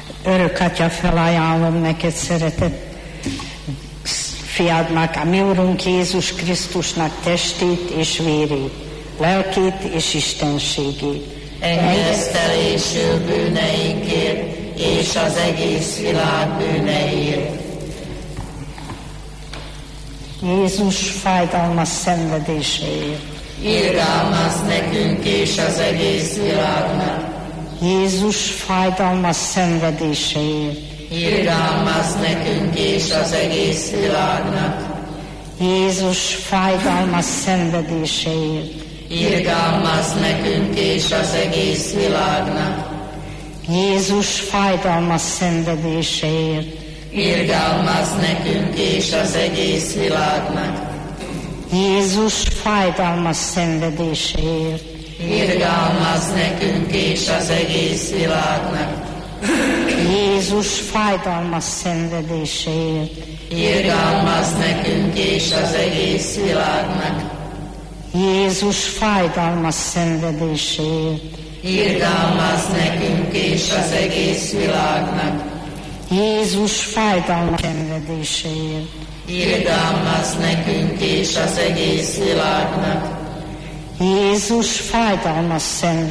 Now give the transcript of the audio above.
Örök Atya, felajánlom neked szeretett fiadnak, a mi Urunk Jézus Krisztusnak testét és vérét, lelkét és istenségét. Engesztelésül bűneinkért és az egész világ bűneiért. Jézus fájdalmas szenvedéséért. Irgalmazz nekünk és az egész világnak. Jézus fájdalmas szenvedéséért. Irgalmazz nekünk és az egész világnak. Jézus fájdalmas szenvedéséért. Irgalmazz nekünk és az egész világnak. Jézus fájdalmas szenvedéséért. Irgalmazz nekünk és az egész világnak. Jézus fájdalmas szenvedéséért. Irgalmazz nekünk és az egész világnak. Jézus fájdalmas szenvedéséért. Irgalmazz nekünk és az egész világnak. Jézus fájdalmas szenvedéséért. Irgalmazz nekünk és az egész világnak. Jézus fájdalmas szenvedéséért. Irgalmazz nekünk és az egész világnak. Jézus fájdalmas szenvedéséért.